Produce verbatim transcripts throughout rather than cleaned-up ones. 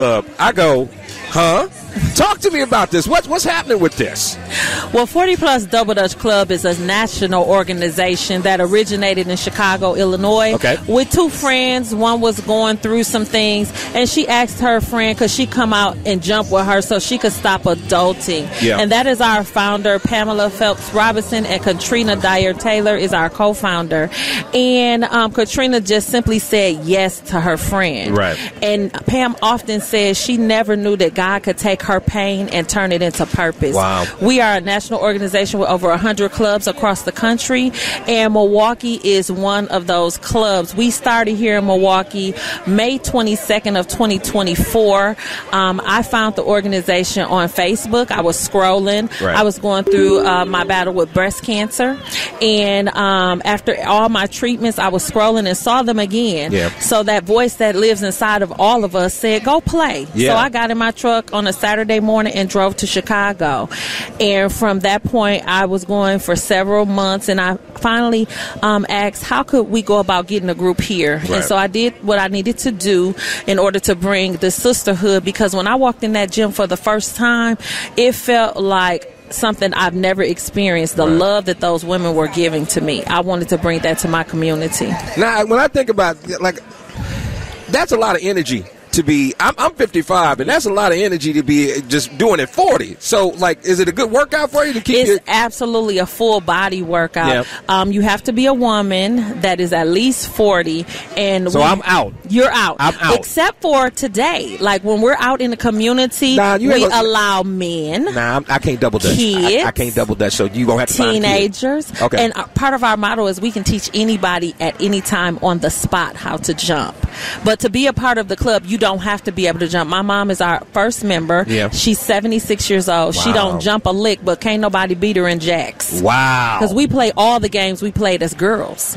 up. I go, huh? Talk to me about this. What's what's happening with this? Well, forty Plus Double Dutch Club is a national organization that originated in Chicago, Illinois, okay. with two friends. One was going through some things, and she asked her friend, could she come out and jump with her so she could stop adulting? Yeah. And that is our founder, Pamela Phelps Robinson, and Katrina Dyer Taylor is our co-founder. And um, Katrina just simply said yes to her friend. Right. And Pam often says she never knew that God could take her pain and turn it into purpose. Wow. We are a national organization with over one hundred clubs across the country, and Milwaukee is one of those clubs. We started here in Milwaukee May twenty-second of twenty twenty-four. Um, I found the organization on Facebook. I was scrolling. Right. I was going through uh, my battle with breast cancer, and um, after all my treatments, I was scrolling and saw them again. Yeah. So that voice that lives inside of all of us said, go play. Yeah. So I got in my truck on a Saturday morning and drove to Chicago. And from that point, I was going for several months, and I finally um, asked, how could we go about getting a group here? Right. And so I did what I needed to do in order to bring the sisterhood, because when I walked in that gym for the first time, it felt like something I've never experienced, the right. love that those women were giving to me. I wanted to bring that to my community. Now, when I think about, like, that's a lot of energy to be, I'm, I'm fifty-five, and that's a lot of energy to be just doing at forty. So, like, is it a good workout for you to keep It's your... absolutely a full body workout. Yep. Um, you have to be a woman that is at least forty. And So we, I'm out. You're out. I'm out. Except for today. Like, when we're out in the community, Nah, you ain't we gonna- allow men. Nah, I'm, I can't double dutch. Kids. I, I can't double dutch, so you going to have to find kids. Teenagers. Okay. And uh, part of our motto is we can teach anybody at any time on the spot how to jump. But to be a part of the club, you don't have to be able to jump. My mom is our first member. Yeah. She's seventy-six years old. Wow. She don't jump a lick, but can't nobody beat her in jacks. Wow. Because we play all the games we played as girls.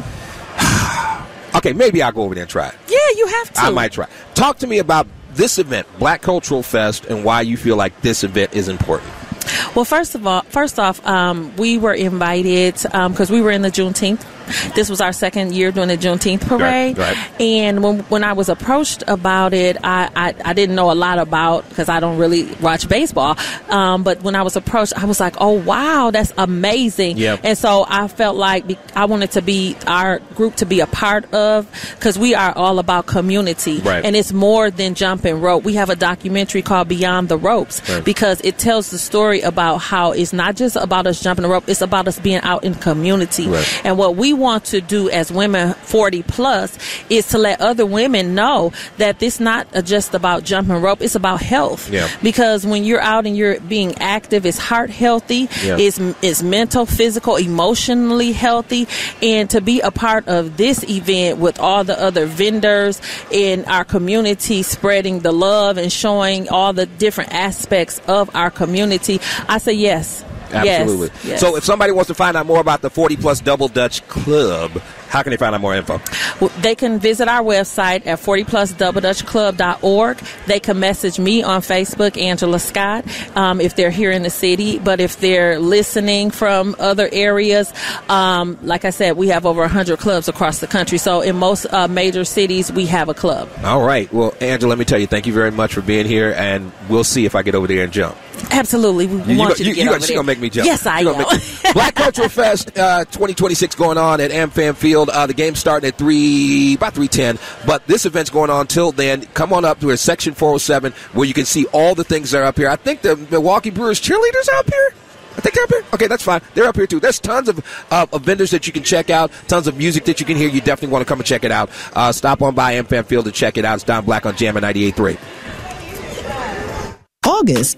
Okay, maybe I'll go over there and try it. Yeah, you have to. I might try. Talk to me about this event, Black Cultural Fest, and why you feel like this event is important. Well, first of all, first off, um, we were invited because um, we were in the Juneteenth. This was our second year doing the Juneteenth parade. Right, right. And when when I was approached about it, I, I, I didn't know a lot about, because I don't really watch baseball. Um, but when I was approached, I was like, oh, wow, that's amazing. Yep. And so I felt like be, I wanted to be our group to be a part of, because we are all about community. Right. And it's more than jumping rope. We have a documentary called Beyond the Ropes, right. because it tells the story about how it's not just about us jumping the rope, it's about us being out in community. Right. And what we want to do as women forty plus is to let other women know that this not just about jumping rope, it's about health. Yeah. Because when you're out and you're being active, it's heart healthy, Yeah. it's, it's mental, physical, emotionally healthy. And to be a part of this event with all the other vendors in our community, spreading the love and showing all the different aspects of our community, I say yes. Absolutely. Yes, yes. So if somebody wants to find out more about the forty Plus Double Dutch Club, how can they find out more info? Well, they can visit our website at forty plus double dutch club dot org. They can message me on Facebook, Angela Scott, um, if they're here in the city. But if they're listening from other areas, um, like I said, we have over one hundred clubs across the country. So in most uh, major cities, we have a club. All right. Well, Angela, let me tell you, thank you very much for being here, and we'll see if I get over there and jump. Absolutely. We You, want you, you, you, to get you, over she's there. going to make me jump. Yes, I She am. gonna make- Black Cultural Fest uh, twenty twenty-six going on at AmFam Field. Uh, the game's starting at three, about three ten. But this event's going on till then. Come on up to a section four oh seven where you can see all the things that are up here. I think the Milwaukee Brewers cheerleaders are up here. I think they're up here. Okay, that's fine. They're up here too. There's tons of, uh, of vendors that you can check out, tons of music that you can hear. You definitely want to come and check it out. Uh, stop on by AmFam Field to check it out. It's Don Black on Jammin' ninety-eight point three. August